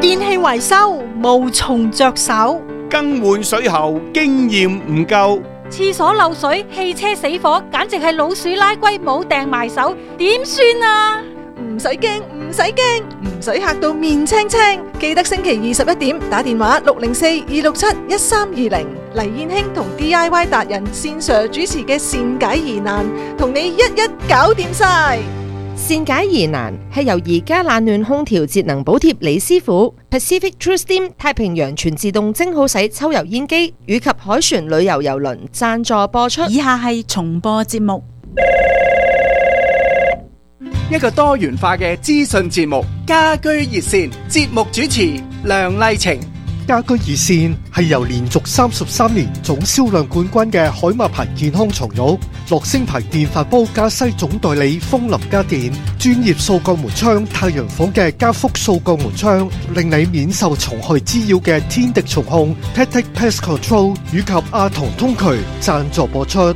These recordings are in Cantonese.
電器維修無從着手， 更換水喉經驗唔夠， 廁所漏水、汽車死火，簡直係老鼠拉龜冇掟埋手，點算啊？ 唔使驚，唔使驚，唔使嚇到面青青。記得星期21點打電話604-267-1320，黎燕卿同 DIY 達人線上主持嘅善解疑難，同你一一搞掂晒。 善解疑難係由而家冷暖空調節能補貼李師傅、Pacific TruSteam 太平洋全自動蒸好洗抽油煙機以及海船旅遊郵輪贊助播出。 以下係重播節目。 一個多元化嘅資訊節目，家居熱線，節目主持梁麗晴。 家居熱線係由連續33年總銷量冠軍嘅海馬牌健康床褥、樂聲牌電飯煲加西總代理風林家電、專業掃鋼門窗太陽房嘅加福掃鋼門窗，令你免受蟲害滋擾嘅天敵蟲控 Tactic Pest Control 以及阿童通渠贊助播出。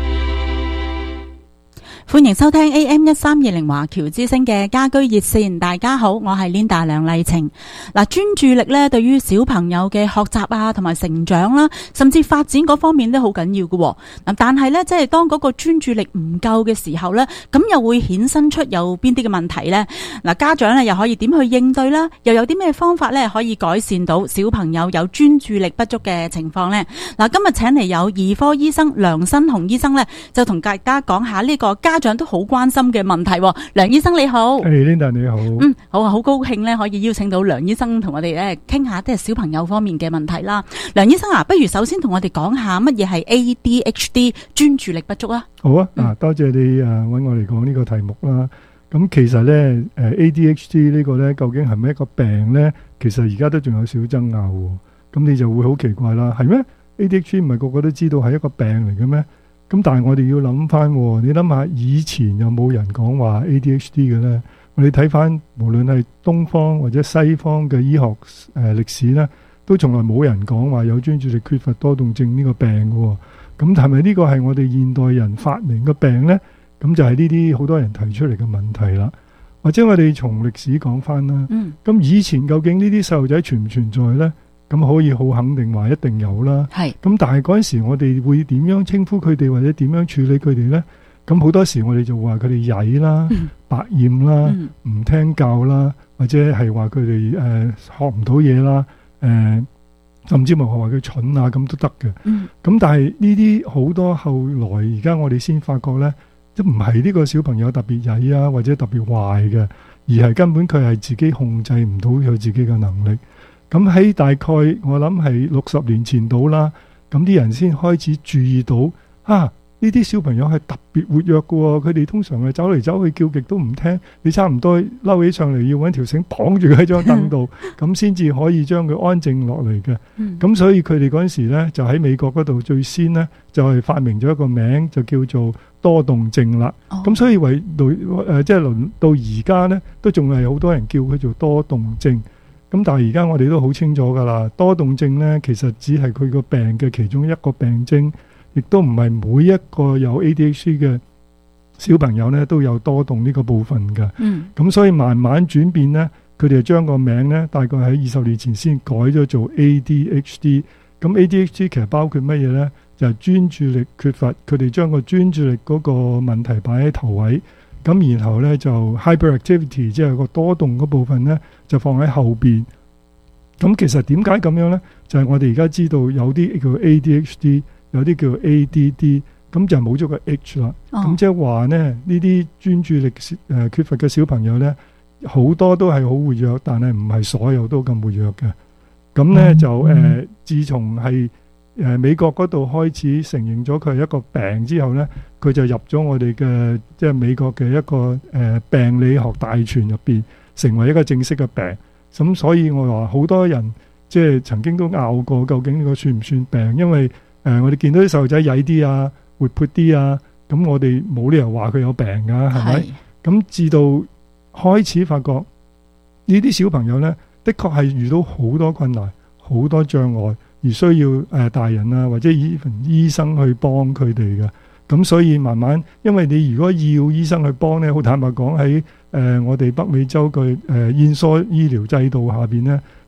歡迎收聽 AM1320 華僑之聲嘅家居熱線。大家好，我係 Linda 梁麗晴。專注力咧，對於小朋友嘅學習啊，同埋成長啦，甚至發展嗰方面都好緊要嘅。但係咧，即係當嗰個專注力唔夠嘅時候咧，咁又會衍生出有邊啲嘅問題咧？家長咧又可以點去應對啦？又有啲咩方法咧可以改善到小朋友有專注力不足嘅情況咧？今日請嚟有兒科醫生梁新鴻醫生咧，就同大家講下呢個家長都好關心嘅問題。梁醫生你好。 Linda 你好。 好啊，好高興咧可以邀請到梁醫生同我哋咧傾下即係小朋友方面嘅問題啦。梁醫生啊，不如首先同我哋講下乜嘢係 ADHD 專注力不足啊？ 好啊，多謝你搵我嚟講呢個題目啦。咁其實咧ADHD 呢個咧究竟係咪一個病咧？其實而家都仲有少爭拗。咁你就會好奇怪啦，係咩 ？ADHD 唔係個個都知道係一個病嚟嘅咩？咁但係我哋要諗翻，你諗下以前有冇人講話 ADHD 嘅咧？我哋睇翻無論係東方或者西方嘅醫學歷史咧，都從來冇人講話有專注力缺乏多動症呢個病嘅。咁係咪呢個係我哋現代人發明嘅病咧？咁就係呢啲好多人提出嚟嘅問題啦。或者我哋從歷史講翻啦。咁以前究竟呢啲細路仔存唔存在咧？咁可以好肯定話一定有啦。咁但係嗰陣時我哋會點樣稱呼佢哋或者點樣處理佢哋呢？咁好多時我哋就話佢哋曳啦、百厭啦、唔聽教啦，或者係話佢哋學唔到嘢啦，甚至乎話佢蠢啊咁都得嘅。咁但係呢啲好多後來而家我哋先發覺呢，即唔係呢個小朋友特別曳啊或者特別壞嘅，而係根本佢係自己控制唔到佢自己嘅能力。咁喺大概我諗係60年前到啦，咁啲人先開始注意到呢啲小朋友係特別活躍嘅，佢哋通常係走嚟走去叫極都唔聽，你差唔多嬲起上嚟要揾條繩綁住佢喺張凳度，咁先至可以將佢安靜落嚟嘅。咁所以佢哋嗰陣時呢，就喺美國嗰度最先呢，就係發明咗一個名，就叫做多動症啦。咁所以即係輪到而家呢，都仲係好多人叫佢做多動症。咁但係而家我哋都好清楚㗎啦，多動症呢，其實只係佢個病嘅其中一個病徵，亦都唔係每一個有 ADHD 嘅小朋友呢都有多動呢個部分㗎。咁所以慢慢轉變呢，佢哋就將個名呢，大概喺20年前先改咗做 ADHD。咁 ADHD 其實包括乜嘢呢？就係專注力缺乏，佢哋將個專注力嗰個問題擺喺頭位。咁然後呢，就 hyperactivity 即係個多動嗰部分呢，就放喺後邊。咁其實點解咁樣呢？就係我哋而家知道有啲叫 ADHD， 有啲叫 ADD， 咁就冇咗個 H 啦。咁即係話呢，呢啲專注力缺乏嘅小朋友呢，好多都係好活躍，但係唔係所有都咁活躍嘅。咁呢，就自從係美國嗰度開始承認咗佢係一個病之後呢，佢就入咗我哋嘅即係美國嘅一個病理學大全入邊，成為一個正式嘅病。咁所以我話好多人即係曾經都拗過，究竟呢個算唔算病？因為我哋見到啲細路仔曳啲啊，活潑啲啊，咁我哋冇理由話佢有病㗎，係咪？咁至到開始發覺呢啲小朋友呢，的確係遇到好多困難、好多障礙，而需要大人啊或者醫生去幫佢哋嘅。咁所以慢慢，因為你如果要醫生去幫呢，好坦白講喺我哋北美洲嘅燕梳醫療制度下邊呢，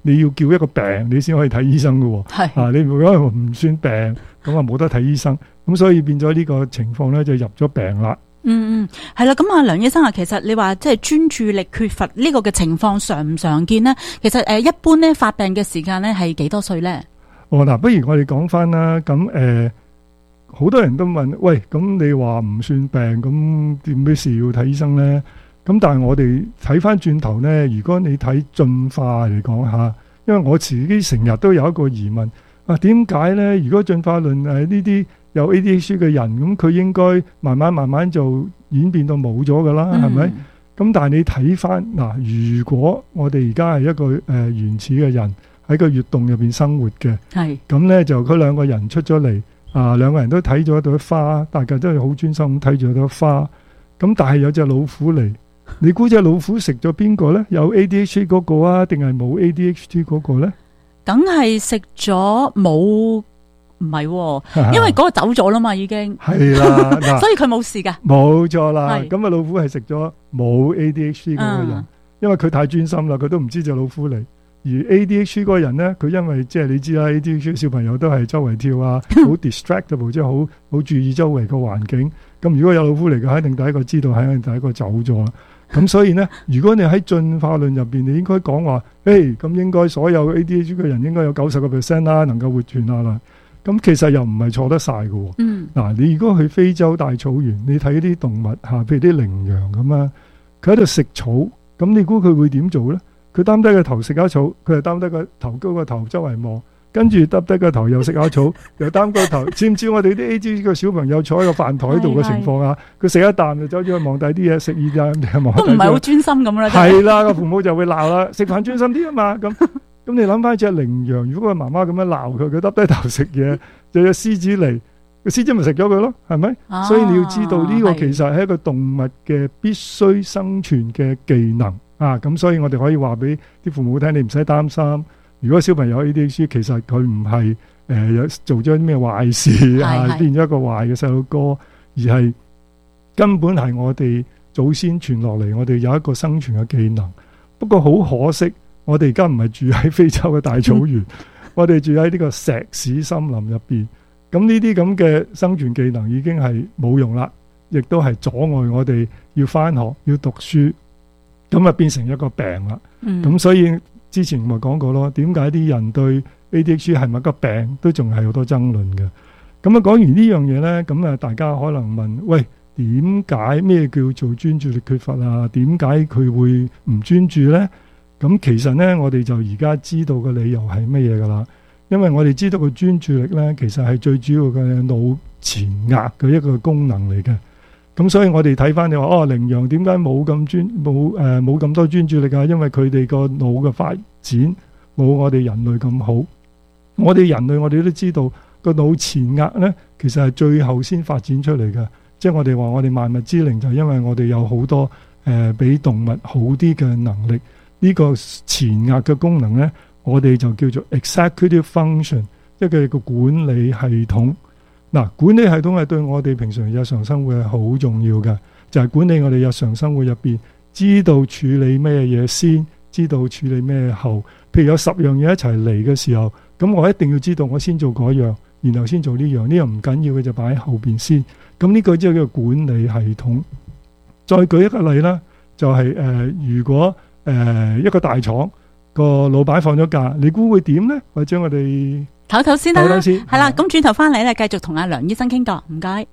你要叫一個病你先可以睇醫生㗎喎。 係你如果唔算病咁啊冇得睇醫生，咁所以變咗呢個情況咧就入咗病啦。 係啦，咁梁醫生啊，其實你話即係專注力缺乏呢個嘅情況常唔常見呢？其實一般咧發病嘅時間咧係幾多歲咧？ 嗱，不如我哋講翻啦。咁好多人都問，喂，咁你話唔算病，咁點咩事要睇醫生咧？咁但係我哋睇翻轉頭咧，如果你睇進化嚟講下，因為我自己成日都有一個疑問，點解咧？如果進化論呢啲有 ADHD 嘅人，咁佢應該慢慢就演變到冇咗噶啦，係咪？咁但係你睇翻嗱，如果我哋而家係一個原始嘅人喺個穴洞入邊生活嘅， 係咁咧就嗰兩個人出咗嚟，兩個人都睇咗一朵花，大家都係好專心咁睇住一朵花。咁但係有隻老虎嚟，你估隻老虎食咗邊個咧？有 ADHD 嗰個啊，定係冇 ADHD 嗰個咧？ 梗係食咗冇，唔係，因為嗰個走咗啦嘛，已經係啦， 所以佢冇事噶。 冇錯啦， 係咁啊老虎係食咗冇 ADHD 嗰個人，因為佢太專心啦，佢都唔知隻老虎嚟。而 ADHD 嗰個人咧，佢因為即係你知啦 ，ADHD 小朋友都係周圍跳啊，好 distractible，即係好注意周圍個環境。咁如果有老虎嚟嘅，肯定第一個知道，肯定第一個走咗啦。咁所以咧，如果你喺進化論入邊，你應該講話，咁應該所有 ADHD 嘅人應該有90% 啦，能夠活存下啦。咁其實又唔係錯得晒嘅。嗱，你如果去非洲大草原，你睇啲動物譬如啲羚羊咁啊，佢喺度食草，咁你估佢會點做咧？佢擔低個頭食下草，佢係擔低個頭高個頭周圍望，跟住耷低個頭又食下草，又擔個頭。知唔知我哋啲 ADHD 嘅小朋友坐喺個飯台度嘅情況啊？佢食一啖就走咗去望第啲嘢，食二啖又望。都唔係好專心咁啦。 係啦，個父母就會鬧啦，食飯專心啲啊嘛。咁你諗翻隻羚羊，如果個媽媽咁樣鬧佢，佢耷低頭食嘢，就有獅子嚟，個獅子咪食咗佢咯，係咪？所以你要知道呢個其實係一個動物嘅必須生存嘅技能。咁所以我哋可以話俾啲父母聽，你唔使擔心。如果小朋友 ADHD，其實佢唔係有做咗啲咩壞事變咗一個壞嘅細路哥，而係根本係我哋祖先傳落嚟，我哋有一個生存嘅技能。不過好可惜，我哋而家唔係住喺非洲嘅大草原，我哋住喺呢個石屎森林入邊。咁呢啲咁嘅生存技能已經係冇用啦，亦都係阻礙我哋要返學要讀書。咁啊變成一個病啦，咁所以之前咪講過咯，點解啲人對 ADHD 係咪一個病都仲係好多爭論嘅。咁啊講完呢樣嘢呢，咁啊大家可能問，喂，點解咩叫做專注力缺乏啊？點解佢會唔專注呢？咁其實呢，我哋就而家知道嘅理由係乜嘢噶啦？因為我哋知道個專注力呢，其實係最主要嘅腦前額嘅一個功能嚟嘅。咁所以我哋睇翻你話羚羊點解冇咁多專注力啊？因為佢哋個腦嘅發展冇我哋人類咁好。我哋人類我哋都知道個腦前額呢，其實係最後先發展出嚟嘅。即係我哋話我哋萬物之靈，就係因為我哋有好多比動物好啲嘅能力。呢個前額嘅功能呢，我哋就叫做 executive function， 即係佢個管理系統。管理系統係對我哋平常日常生活係好重要嘅，就係管理我哋日常生活入邊，知道處理咩嘢先，知道處理咩後。譬如有10樣嘢一齊嚟嘅時候，咁我一定要知道我先做嗰樣，然後先做呢樣，呢樣唔緊要嘅就擺喺後邊先。咁呢個即係叫管理系統。再舉一個例啦，就係如果一個大廠個老闆放咗假，你估會點呢？或者我哋唞唞先啦，係啦，咁轉頭翻嚟咧，繼續同阿梁醫生傾過，唔該。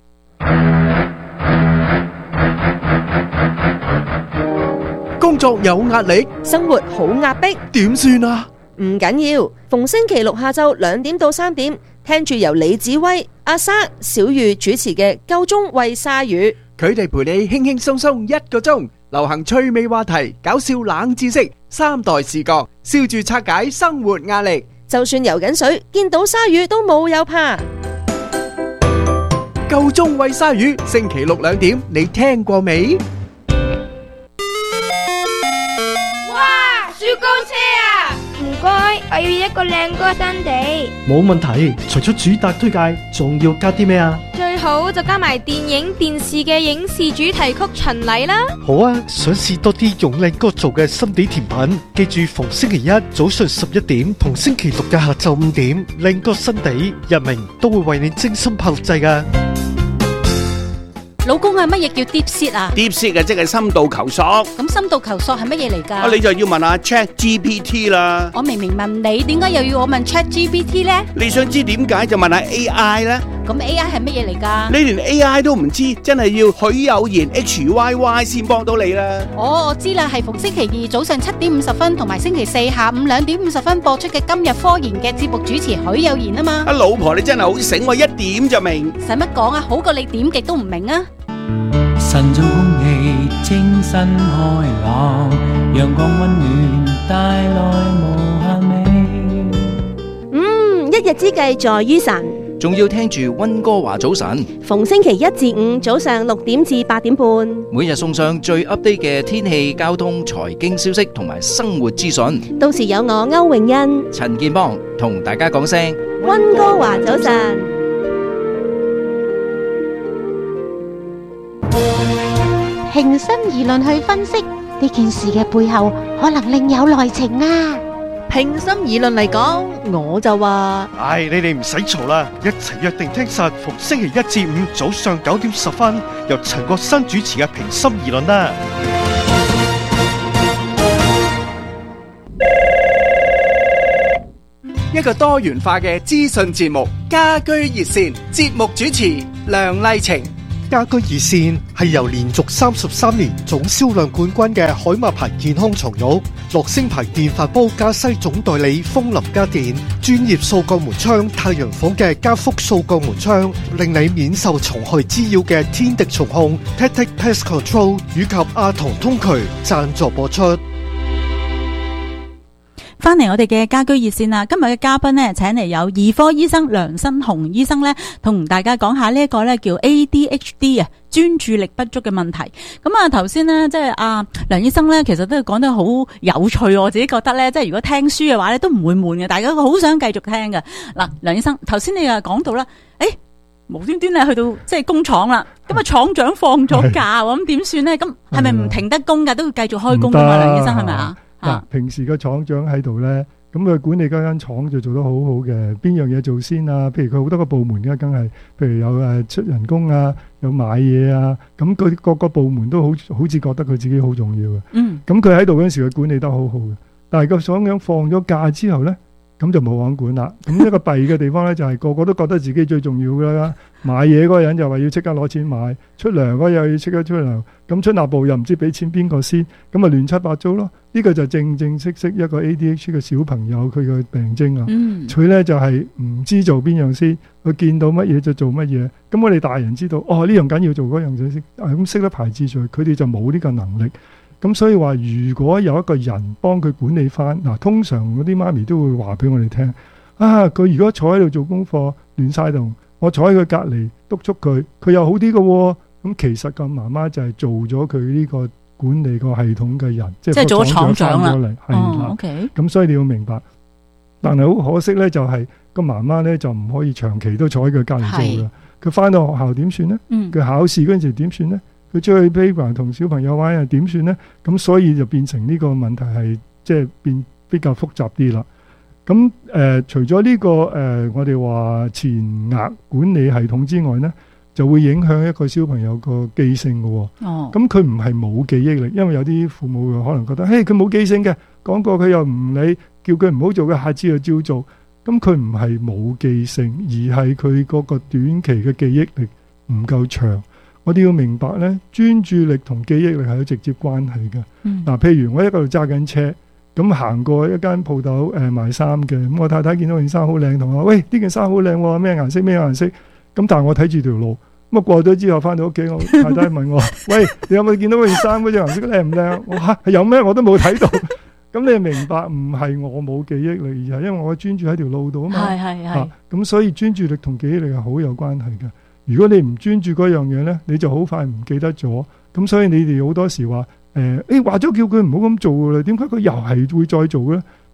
工作有壓力， 生活好壓迫， 點算啊？ 唔緊要，逢星期六下晝2點到3點，聽住由李子威、阿莎、小玉主持嘅《夠鐘喂鯊魚》， 佢哋陪你輕輕鬆鬆1個鐘，流行趣味話題、搞笑冷知識、3代視角，笑住拆解生活壓力。 就算游緊水，見到鯊魚都冇有怕。 夠鐘喂鯊魚，星期六2點，你聽過未？ 哇！雪糕車啊！ 唔該，我要一個靚歌新地。 冇問題，除咗主打推介，仲要加啲咩啊？ 最好就加埋電影、電視嘅影視主題曲巡禮啦。 好啊，想試多啲用靚歌做嘅心地甜品，記住逢星期一早上11點同星期六嘅下晝5點，靚歌新地日明都會為你精心拍錄製㗎。 老公啊，乜嘢叫 deep sea 啊 Deep Sea 嘅即係深度求索。 咁深度求索係乜嘢嚟㗎？ 你就要問下 ChatGPT 啦。 我明明問你，點解又要我問 ChatGPT 呢？ 你想知點解就問下 AI 啦。 咁 AI 係乜嘢嚟㗎？ 你連 AI 都唔知，真係要許有言 HYY 先幫到你啦。 我知啦，係逢星期二早上7點50分同埋星期四下午2點50分播出嘅今日科研嘅節目主持許有言啊嘛。 老婆你真係好醒，我一點就明。 使乜講啊？好過你點極都唔明啊！ 晨早空氣清新開朗，陽光溫暖帶來無限美。 一日之計在於晨， 仲要聽住溫哥華早晨， 逢星期1至5早上6點至8點半， 每日送上最 update 嘅天氣、交通、財經消息同埋生活資訊。 到時有我歐詠欣、 陳建邦同大家講聲溫哥華早晨。 平心而論去分析呢件事嘅背後，可能另有內情啊！ 平心而論嚟講，我就話， 你哋唔使嘈啦，一齊約定聽實逢星期1至5早上9點10分，由陳國新主持嘅平心而論啦。 一個多元化嘅資訊節目，家居熱線，節目主持梁麗晴。 家居熱線係由連續33年總銷量冠軍嘅海馬牌健康床褥、樂聲牌電飯煲加西總代理風林家電、專業掃鋼門窗太陽房嘅加福掃鋼門窗，令你免受蟲害滋擾嘅天敵蟲控 Tactic Pest Control 以及阿童通渠贊助播出。 翻嚟我哋嘅家居熱線啦，今日嘅嘉賓呢，請嚟有兒科醫生梁新雄醫生呢，同大家講下呢一個呢叫 ADHD 啊，專注力不足嘅問題。咁啊，頭先呢，即係梁醫生呢，其實都講得好有趣，我自己覺得呢，即係如果聽書嘅話呢，都唔會悶嘅，大家好想繼續聽嘅。嗱，梁醫生，頭先你又講到啦，無端端咧去到即係工廠啦，咁啊廠長放咗假，咁點算呢？咁係咪唔停得工噶，都要繼續開工噶嘛？梁醫生係咪啊？ 平時個廠長喺度咧，咁佢管理嗰間廠就做得好好嘅。邊樣嘢做先啊？譬如佢好多個部門嘅，梗係譬如有出人工啊，有買嘢啊，咁佢各個部門都好似覺得佢自己好重要嘅。咁佢喺度嗰陣時，佢管理得好好嘅。但係個廠長放咗假之後咧，咁就冇人管啦。咁一個弊嘅地方咧，就係個個都覺得自己最重要㗎啦。買嘢嗰個人就話要即刻攞錢買，出糧嗰個又要即刻出糧，咁出納部又唔知俾錢邊個先，咁啊亂七八糟咯。呢個就正式一個 ADHD 嘅小朋友佢嘅病徵啊。佢咧就係唔知做邊樣先，佢見到乜嘢就做乜嘢。咁我哋大人知道，呢樣緊要做嗰樣就識，咁識得排次序，佢哋就冇呢個能力。咁所以話，如果有一個人幫佢管理翻，通常嗰啲媽咪都會話俾我哋聽，佢如果坐喺度做功課亂晒動，我坐喺佢隔離督促佢，佢又好啲嘅喎。咁其實個媽媽就係做咗佢呢個管理個系統嘅人，即係做咗廠長啦。OK。咁所以你要明白，但係好可惜咧，就係個媽媽咧就唔可以長期都坐喺佢隔離做嘅。佢翻到學校點算呢？佢考試嗰陣時點算呢？佢出去 playground 同小朋友玩又點算呢？咁所以就變成呢個問題係即係變比較複雜啲啦。咁除咗呢個我哋話前額管理系統之外呢，就會影響一個小朋友個記性嘅。咁佢唔係冇記憶力，因為有啲父母可能覺得，佢冇記性嘅，講過佢又唔理，叫佢唔好做嘅，下次就照做。咁佢唔係冇記性，而係佢嗰個短期嘅記憶力唔夠長。我哋要明白呢，專注力同記憶力係有直接關係嘅。譬如我喺度揸緊車，咁行過一間鋪頭賣衫嘅，咁我太太見到件衫好靚，同我話：喂，呢件衫好靚喎，咩顏色咩顏色？咁但係我睇住條路，咁過咗之後翻到屋企，我太太問我：喂，你有冇見到嗰件衫嗰隻顏色靚唔靚？我話有咩我都冇睇到。咁你明白唔係我冇記憶力，而係因為我專注喺條路度啊嘛。係。咁所以專注力同記憶力係好有關係嘅。如果你唔專注嗰樣嘢呢，你就好快唔記得咗。咁所以你哋好多時話話咗叫佢唔好咁做噶啦，點解佢又係會再做呢？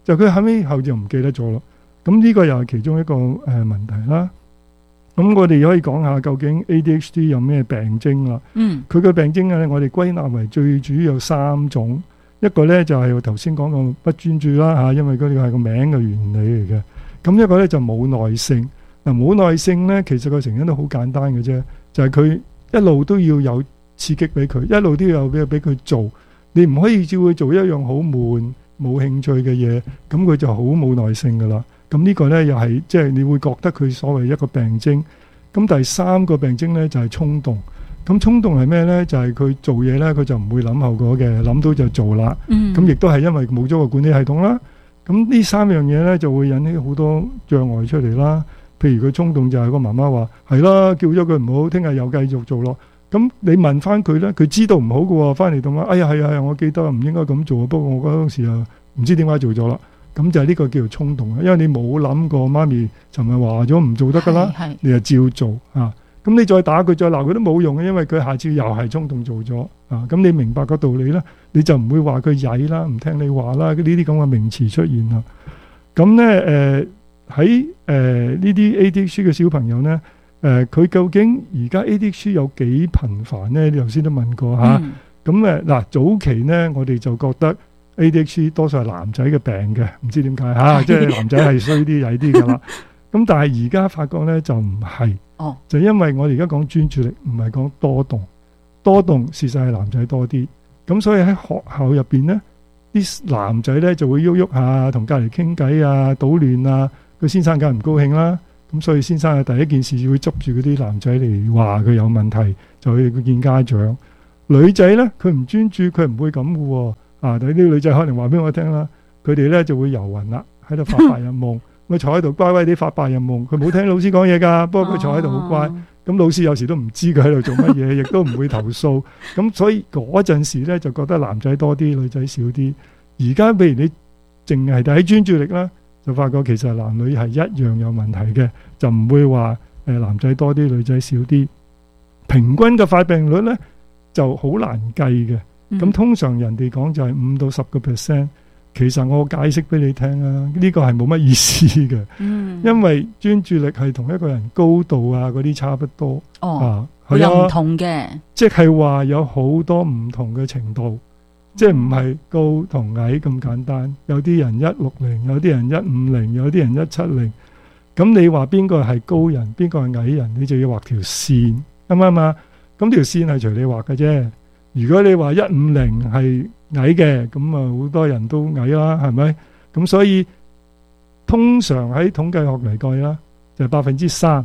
就佢後就唔記得咗咯。咁呢個又係其中一個問題啦。咁我哋可以講下究竟 ADHD 有咩病徵啦。佢嘅病徵咧，我哋歸納為最主要有3種。一個咧就係我頭先講嘅不專注啦嚇，因為嗰個係個名嘅原理嚟嘅。咁一個咧就冇耐性。嗱，冇耐性咧，其實個成因都好簡單嘅啫，就係佢一路都要有刺激俾佢，一路都要有俾佢做。你唔可以照佢做一樣好悶冇興趣嘅嘢，咁佢就好冇耐性噶啦。咁呢個咧又係即係你會覺得佢所謂一個病徵。咁第3個病徵咧就係衝動。咁衝動係咩咧？就係佢做嘢咧，佢就唔會諗後果嘅，諗到就做啦。咁亦都係因為冇咗個管理系統啦。咁呢3樣嘢咧就會引起好多障礙出嚟啦。譬如佢衝動就係個媽媽話係啦，叫咗佢唔好，聽日又繼續做咯。咁你問翻佢咧，佢知道唔好嘅喎，翻嚟同我哎呀係啊，我記得唔應該咁做，不過我嗰時又唔知點解做咗啦。咁就係呢個叫做衝動，因為你冇諗過媽咪尋日話咗唔做得噶啦，你就照做啊。咁你再打佢再鬧佢都冇用嘅，因為佢下次又係衝動做咗啊。咁你明白個道理啦，你就唔會話佢曳啦，唔聽你話啦，呢啲咁嘅名詞出現啦。咁咧喺呢啲 ADHD 嘅小朋友咧，佢究竟而家 ADHD 有幾頻繁咧？你頭先都問過嚇。咁嗱，早期咧我哋就覺得 ADHD 多數係男仔嘅病嘅，唔知點解嚇，即係男仔係衰啲曳啲㗎啦。咁但係而家發覺咧就唔係，就因為我哋而家講專注力，唔係講多動。多動事實係男仔多啲，咁所以喺學校入邊咧，啲男仔咧就會喐喐下，同隔離傾偈啊，搗亂啊，個先生梗係唔高興啦。咁所以先生嘅第一件事會執住嗰啲男仔嚟話佢有問題，就去見家長。女仔咧佢唔專注，佢唔會咁嘅喎。啊，啲女仔可能話俾我聽啦，佢哋咧就會遊魂啦，喺度發白日夢。佢坐喺度乖乖地發白日夢，佢冇聽老師講嘢㗎，不過佢坐喺度好乖。咁老師有時都唔知佢喺度做乜嘢，亦都唔會投訴。咁所以嗰陣時咧就覺得男仔多啲，女仔少啲。而家譬如你淨係睇專注力啦，就發覺其實男女係一樣有問題嘅，就唔會話男仔多啲，女仔少啲。平均嘅發病率咧就好難計嘅。咁通常人哋講就係5到10%。其實我解釋俾你聽啊，呢個係冇乜意思嘅，因為專注力係同一個人高度啊嗰啲差不多， 有唔同嘅， 即係話有好多唔同嘅程度，即係唔係高同矮咁簡單。有啲人160，有啲人150，有啲人170。咁你話邊個係高人，邊個係矮人，你就要畫條線，啱唔啱啊？咁條線係隨你畫嘅啫。如果你話150係矮嘅，咁啊好多人都矮啦，係咪？咁所以通常喺統計學嚟計啦，就係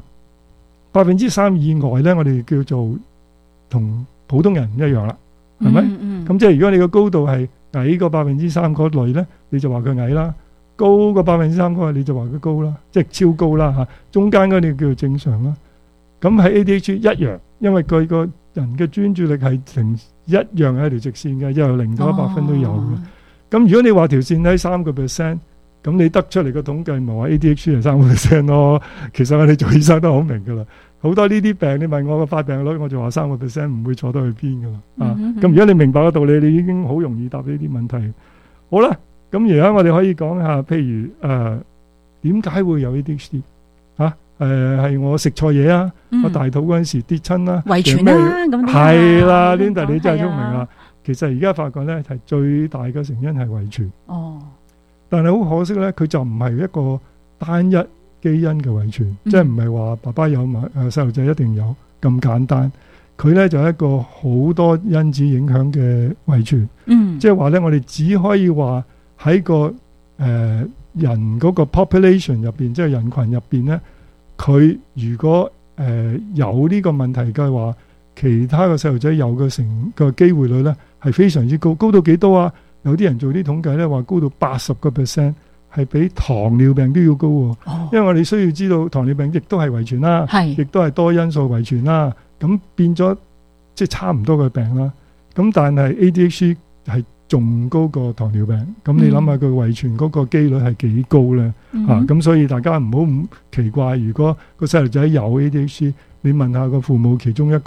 3%以外咧，我哋叫做同普通人唔一樣啦，係咪？咁即係如果你個高度係矮過3%嗰類咧，你就話佢矮啦；高過3%嗰個你就話佢高啦，即係超高啦嚇。中間嗰啲叫做正常啦。咁喺 ADHD 一樣，因為佢個人嘅專注力係成一樣係一條直線嘅，由0到100分都有嘅。咁如果你話條線喺3%，咁你得出嚟個統計咪話 ADHD 係3% 咯？其實我哋做醫生都好明噶啦，好多呢啲病你問我個發病率，我就話3%唔會錯得去邊噶啦。咁如果你明白個道理，你已經好容易答呢啲問題。好啦，咁而家我哋可以講下，譬如點解會有 ADHD 嚇？係我食錯嘢啊！我大肚嗰陣時跌親啦， 遺傳啦，咁係啦，Linda 你真係聰明啦。其實而家發覺咧係最大嘅成因係遺傳。但係好可惜咧，佢就唔係一個單一基因嘅遺傳，即係唔係話爸爸有埋細路仔一定有咁簡單。佢咧就係一個好多因子影響嘅遺傳。即係話咧，我哋只可以話喺個人嗰個 population 入邊，即係人群入邊咧。佢如果有呢個問題嘅話，其他嘅細路仔有嘅成個機會率咧係非常之高，高到幾多啊？有啲人做啲統計咧話高到80%，係比糖尿病都要高喎。因為我哋需要知道糖尿病亦都係遺傳啦，亦都係多因素遺傳啦，咁變咗即係差唔多嘅病啦。咁但係 ADHD 係仲高過糖尿病，咁你諗下佢遺傳嗰個機率係幾高咧？咁所以大家唔好咁奇怪，如果個細路仔有 ADHD，你問下個父母其中一個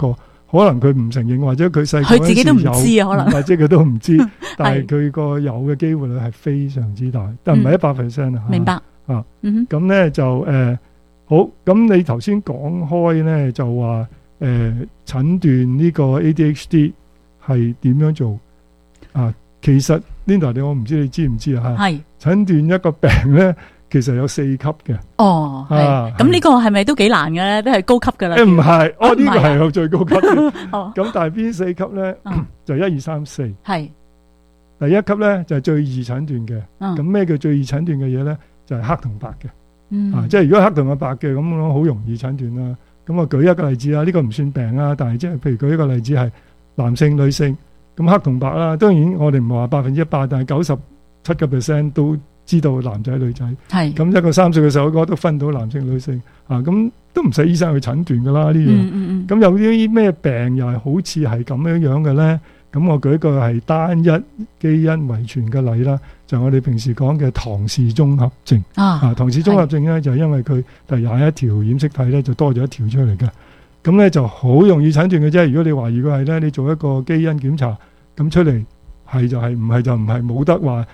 可能佢唔承認，或者佢細個佢自己都唔知啊，可能或者佢都唔知，但係佢個有嘅機會率係非常之大，但唔係100%啊。 明白啊，咁咧就好。咁你頭先講開咧就話診斷呢個 ADHD 係點樣做啊？其實 Linda， 我唔知你知唔知啊？係診斷一個病咧，其實有4級嘅。 哦，係。咁呢個係咪都幾難嘅咧？都係高級㗎啦。 唔係，呢個係最高級嘅。咁但係邊4級咧？就1、2、3、4。係。第一級咧就係最易診斷嘅。咁咩叫最易診斷嘅嘢咧？就係黑同白嘅。即係如果黑同白嘅咁好容易診斷啦。咁我舉一個例子啦，呢個唔算病啦，但係即係譬如舉一個例子係男性、女性。咁黑同白啦，當然我哋唔係話100%，但係97% 都知道男仔女仔。係咁一個3歲嘅細路哥都分到男性女性啊，咁都唔使醫生去診斷噶啦呢樣。咁有啲咩病又係好似係咁樣樣嘅咧？咁我舉一個係單一基因遺傳嘅例啦，就係我哋平時講嘅唐氏綜合症。唐氏綜合症咧就係因為佢第21條染色體咧就多咗一條出嚟嘅。咁咧就好容易診斷嘅啫。如果你懷疑佢係咧，你做一個基因檢查，咁出嚟係就係，唔係就唔係，冇得話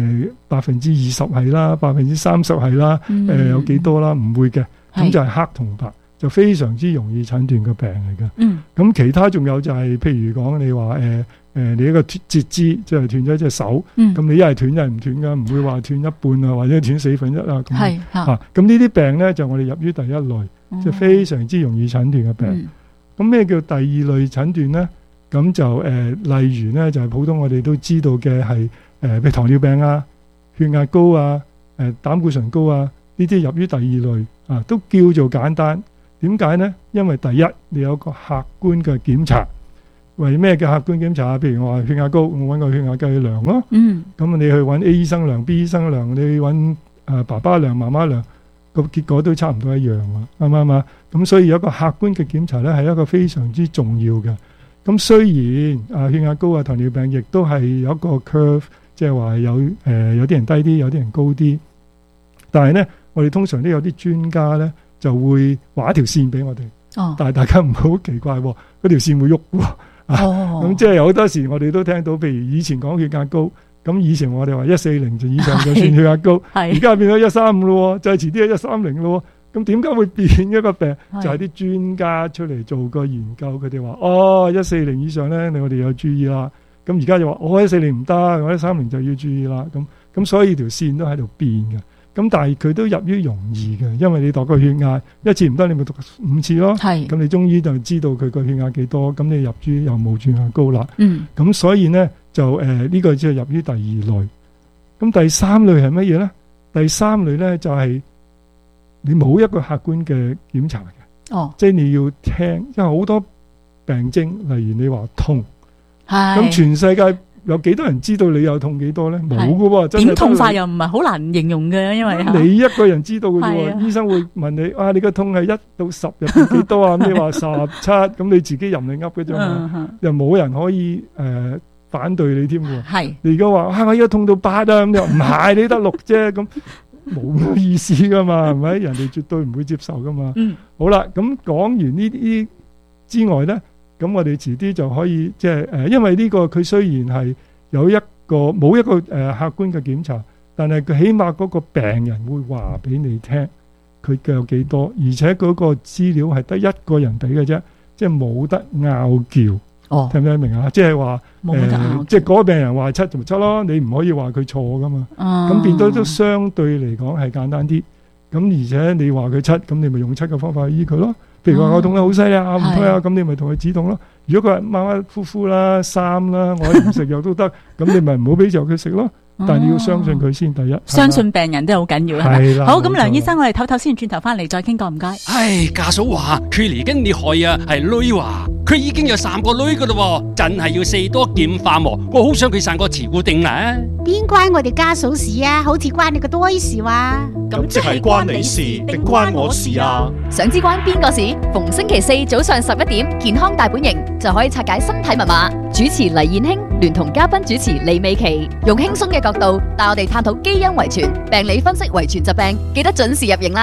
20%係啦，30%係啦，有幾多啦，唔會嘅。咁就係黑同白，就非常之容易診斷嘅病嚟嘅。咁其他仲有就係譬如講你話你一個截肢，即係斷咗隻手，咁你一係斷一係唔斷㗎，唔會話斷一半啊，或者斷1/4啊咁。係嚇。咁呢啲病咧就我哋入於第一類。即係非常之容易診斷嘅病。咁咩叫第二類診斷咧？咁就例如咧就係普通我哋都知道嘅係譬如糖尿病啊、血壓高啊、膽固醇高啊，呢啲入於第二類啊，都叫做簡單。點解咧？因為第一你有個客觀嘅檢查。為咩叫客觀檢查啊？譬如我話血壓高，我揾個血壓計去量咯。咁你去揾 A 醫生量、B 醫生量，你揾爸爸量、媽媽量。個結果都差唔多一樣啊，啱唔啱啊？咁所以有一個客觀嘅檢查咧，係一個非常之重要嘅。咁雖然血壓高啊、糖尿病亦都係有一個 curve，即係話有啲人低啲，有啲人高啲。但係咧，我哋通常都有啲專家咧就會畫一條線俾我哋。但係大家唔好奇怪喎，嗰條線會喐喎。咁即係有好多時我哋都聽到，譬如以前講血壓高。咁以前我哋話140就以上就算血壓高，而家變咗135咯，就係遲啲係130咯。咁點解會變一個病？就係啲專家出嚟做個研究，佢哋話140以上咧，我哋要注意啦。咁而家就話140唔得，我130就要注意啦。咁所以條線都喺度變嘅。咁但係佢都入於容易嘅，因為你度個血壓一次唔得，你咪讀5次咯。咁你終於就知道佢個血壓幾多，咁你入於又冇轉向高啦。咁所以咧。就呢個即係入於第二類。咁第三類係乜嘢咧？第三類咧就係你冇一個客觀嘅檢查嘅。即係你要聽，因為好多病徵，例如你話痛，咁全世界有幾多人知道你有痛幾多咧？冇㗎喎，真係點痛法又唔係好難形容嘅，因為你一個人知道嘅啫喎。醫生會問你你個痛係1到10入邊幾多啊？咁你話17，咁你自己任你噏嘅啫嘛，又冇人可以反對你添喎，你而家話我而家痛到8啊，咁你話唔係，你得6啫，咁冇意思噶嘛，係咪？人哋絕對唔會接受噶嘛。好啦，咁講完呢啲之外咧，咁我哋遲啲就可以即係因為呢個佢雖然係有一個冇一個客觀嘅檢查，但係佢起碼嗰個病人會話俾你聽佢嘅有幾多，而且嗰個資料係得一個人俾嘅啫，即係冇得拗撬。聽唔聽明啊？即係話即係嗰個病人話7就7咯，你唔可以話佢錯噶嘛。咁變咗都相對嚟講係簡單啲。咁而且你話佢7，咁你咪用7個方法去醫佢咯。譬如話我痛得好犀利啊，唔推啊，咁你咪同佢止痛咯。如果佢話馬馬虎虎啦、3啦，我唔食藥都得，咁你咪唔好俾藥佢食咯。但係你要相信佢先，第一相信病人都好緊要。係啦，好，咁梁醫生，我哋唞唞先，轉頭翻嚟再傾過，唔該。 唉，家嫂話佢嚟緊你害啊，係女話佢已經有3個女噶啦，真係要4多劍化喎。我好想佢生個慈姑定啦。 邊關我哋家嫂事啊？好似關你個多事話。 咁即係關你事定關我事啊？ 想知關邊個事？逢星期4早上11點，健康大本營就可以拆解身體密碼。主持黎燕卿聯同嘉賓主持李美琪，用輕鬆嘅角度帶我哋探討基因遺傳、病理分析遺傳疾病，記得準時入營啦。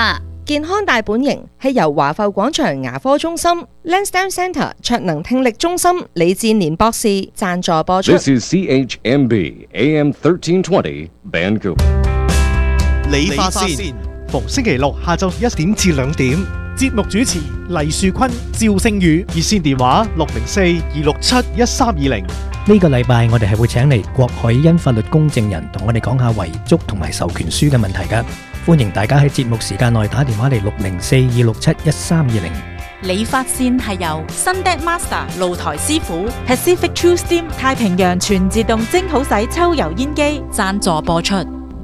健康大本營係由華埠廣場牙科中心、Lansdowne Centre 卓能聽力中心李志年博士贊助播出。 This is CHMB AM 1320 Vancouver。 理髮線，逢星期六下晝1點至2點。節目主持黎樹坤、趙星宇，熱線電話604-267-1320。 呢個禮拜我哋係會請嚟郭海欣法律公證人同我哋講下遺囑同埋授權書嘅問題㗎。歡迎大家喺節目時間內打電話嚟604-267-1320。 理髮線係由 Sundet Master 露台師傅 Pacific True Steam 太平洋全自動蒸好洗抽油煙機贊助播出。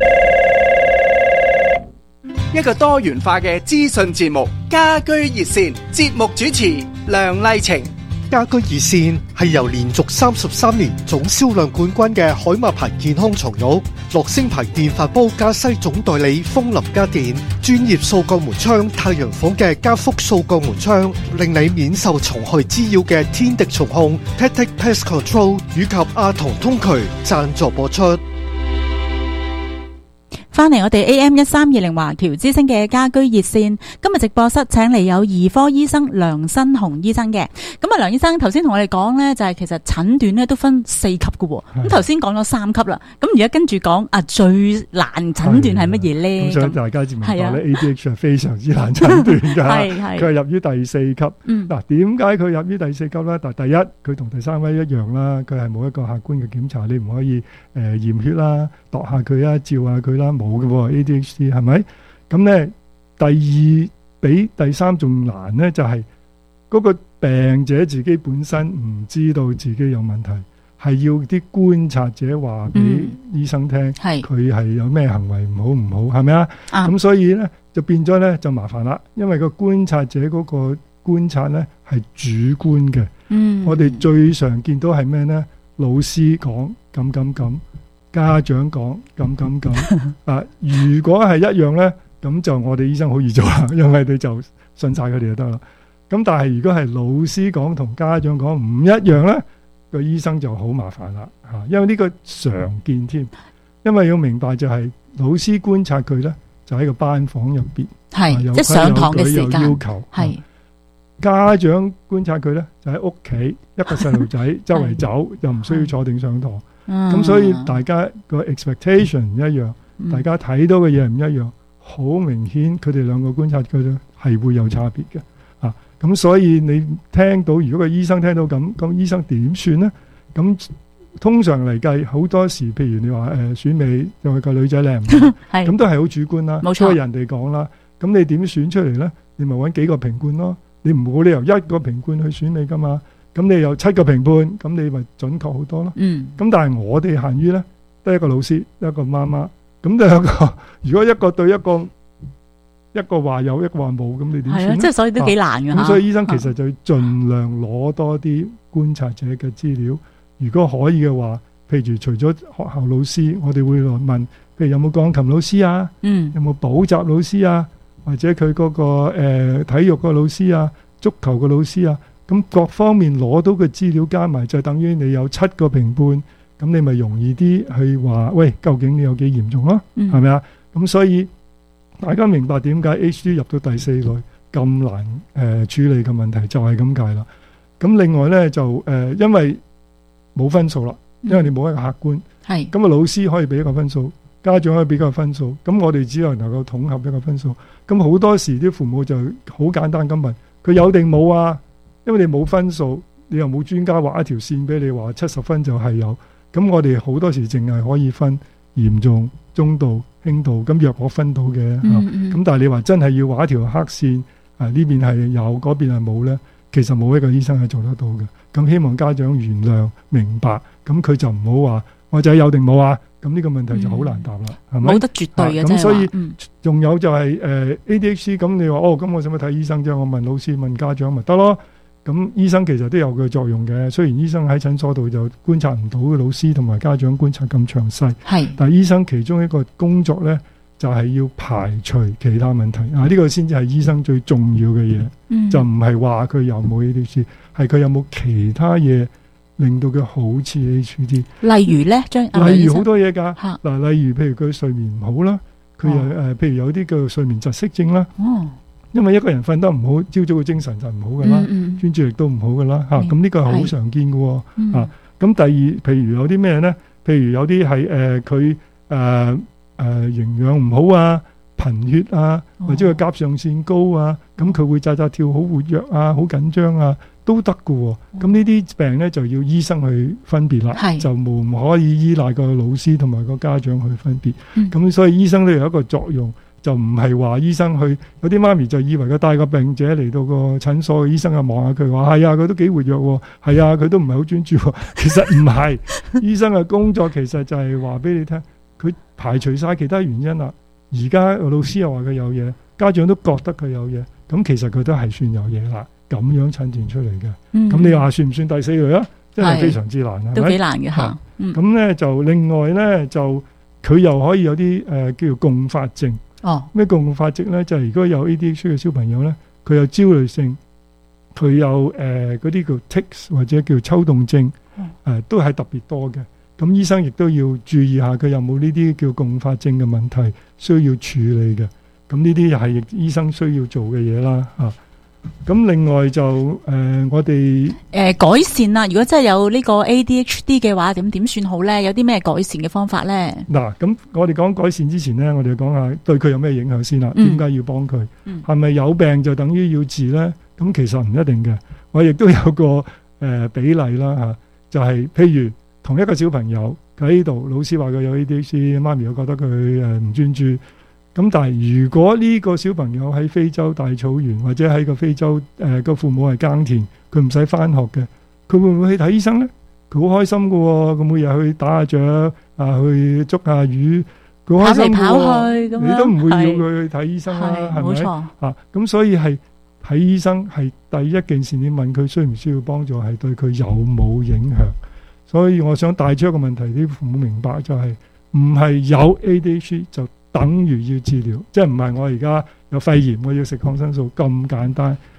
一個多元化嘅資訊節目，家居熱線，節目主持梁麗晴。 家居熱線係由連續33年總銷量冠軍嘅海馬牌健康床褥、樂聲牌電飯煲加西總代理風林家電、專業掃鋼門窗太陽房嘅加福掃鋼門窗，令你免受蟲害滋擾嘅天敵蟲控 Tactic Pest Control 以及阿童通渠贊助播出。 翻嚟我哋 AM1320華僑之聲嘅家居熱線，今日直播室請嚟有兒科醫生梁新雄醫生嘅。咁啊，梁醫生頭先同我哋講呢，就係其實診斷呢都分4級嘅喎。咁頭先講咗3級啦，咁而家跟住講啊，最難診斷係乜嘢呢？ 咁所以大家知明白咧，ADHD 係非常之難診斷㗎。佢係入於第4級。嗱，點解佢入於第4級咧？但第一，佢同第3位一樣啦，佢係冇一個客觀嘅檢查，你唔可以驗血啦、度下佢啊、照下佢啦，冇嘅喎 ADHD 係咪？咁咧第2比第3仲難咧，就係嗰個病者自己本身唔知道自己有問題，係要啲觀察者話俾醫生聽，佢係有咩行為唔好，係咪啊？咁所以咧就變咗咧就麻煩啦，因為個觀察者嗰個觀察咧係主觀嘅。我哋最常見到係咩咧？老師講咁。家長講咁啊，如果係一樣呢，咁就我哋醫生好易做啦，因為你就信晒佢哋就得啦。咁但係如果係老師講同家長講唔一樣呢，個醫生就好麻煩啦嚇，因為呢個常見添。因為要明白就係老師觀察佢呢，就喺個班房入邊， 即係上堂嘅時間有要求。家長觀察佢呢，就喺屋企一個細路仔周圍走，又唔需要坐定上堂。咁所以大家個 expectation 唔一樣，大家睇到嘅嘢唔一樣，好明顯佢哋兩個觀察佢咧係會有差別嘅啊！咁所以你聽到如果個醫生聽到咁醫生點算呢？咁通常嚟計好多時，譬如你話選美又係個女仔靚唔靚，咁都係好主觀啦，都係人哋講啦。咁你點選出嚟呢？你咪揾幾個評判咯，你唔好理由一個評判去選你噶嘛。咁你有7個評判，咁你咪準確好多咯。咁但係我哋限於咧，得一個老師，一個媽媽，咁就有個，如果一個對一個話有，一個話冇，咁你點算咧？ 即係所以都幾難㗎。 咁所以醫生其實就要盡量攞多啲觀察者嘅資料。如果可以嘅話，譬如除咗學校老師，我哋會來問，譬如有冇鋼琴老師啊？有冇補習老師啊？或者佢嗰個體育個老師啊、足球個老師啊？咁各方面攞到嘅資料加埋，就等於你有7個評判，咁你咪容易啲去話，喂，究竟你有幾嚴重咯？係咪啊？咁所以大家明白點解 HD 入到第4類咁難處理嘅問題，就係咁解啦。咁另外呢，就因為冇分數啦，因為你冇一個客觀，咁啊老師可以俾一個分數，家長可以俾一個分數，咁我哋只能夠統合一個分數。咁好多時啲父母就好簡單咁問，佢有定冇啊？因為你冇分數，你又冇專家畫一條線俾你話70分就係有，咁我哋好多時淨係可以分嚴重、中度、輕度，咁若可分到嘅。咁但係你話真係要畫一條黑線，呢邊係有，嗰邊係冇呢，其實冇一個醫生係做得到嘅。咁希望家長原諒明白，咁佢就唔好話我仔有定冇啊，咁呢個問題就好難答啦，係咪？ 冇得絕對嘅， 咁所以仲有就係ADHD，咁你話咁我使乜睇醫生啫？我問老師問家長咪得咯。咁醫生其實都有佢作用嘅，雖然醫生喺診所度就觀察唔到老師同埋家長觀察咁詳細，但係醫生其中一個工作呢，就係要排除其他問題啊！呢個先至係醫生最重要嘅嘢，就唔係話佢有冇 ADHD，係佢有冇其他嘢令到佢好似 ADHD。 例如呢， 例如好多嘢㗎嗱，例如譬如佢睡眠唔好啦， 佢又譬如有啲叫做睡眠窒息症啦。 哦， 因為一個人瞓得唔好，朝早嘅精神就唔好噶啦，專注力都唔好噶啦嚇。咁呢個係好常見嘅喎嚇。咁第二，譬如有啲咩咧？譬如有啲係佢營養唔好啊、貧血啊，或者佢甲狀腺高啊，咁佢會扎跳好活躍啊、好緊張啊，都得嘅喎。咁呢啲病咧就要醫生去分別啦，就唔可以依賴個老師同埋個家長去分別。咁所以醫生都有一個作用。就唔係話醫生去，有啲媽咪就以為佢帶個病者嚟到個診所，醫生就望下佢話係啊，佢都幾活躍喎，係啊，佢都唔係好專注喎。其實唔係，醫生嘅工作其實就係話俾你聽，佢排除晒其他原因啦。而家老師又話佢有嘢，家長都覺得佢有嘢，咁其實佢都係算有嘢啦，咁樣診斷出嚟嘅。咁你話算唔算第四類啊？真係非常之難，係咪？ 都幾難嘅嚇。 咁咧就另外咧就佢又可以有啲叫做共發症。咩共發症咧？就係如果有 ADHD 嘅小朋友咧，佢有焦慮性，佢有嗰啲叫 tics 或者叫抽動症，都係特別多嘅。咁醫生亦都要注意下佢有冇呢啲叫共發症嘅問題需要處理嘅。咁呢啲又係醫生需要做嘅嘢啦嚇。咁另外就我哋改善啦。如果真係有呢個 ADHD 嘅話，點算好咧？有啲咩改善嘅方法咧？ 嗱，咁我哋講改善之前咧，我哋講下對佢有咩影響先啦。點解要幫佢？係咪有病就等於要治咧？咁其實唔一定嘅。我亦都有個比例啦嚇，就係譬如同一個小朋友喺呢度，老師話佢有 ADHD， 媽咪又覺得佢唔專注。咁但係如果呢個小朋友喺非洲大草原或者喺個非洲個父母係耕田，佢唔使返學嘅，佢會唔會去睇醫生咧？佢好開心㗎喎，佢每日去打下雀啊，去捉下魚，佢好開心㗎喎。跑嚟跑去咁樣，你都唔會要佢去睇醫生啦，係咪？冇錯啊，咁所以係睇醫生係第一件事，你問佢需唔需要幫助，係對佢有冇影響。所以我想帶出一個問題，啲父母明白就係唔係有 ADHD 就等於要治療，即係唔係我而家有肺炎我要食抗生素咁簡單。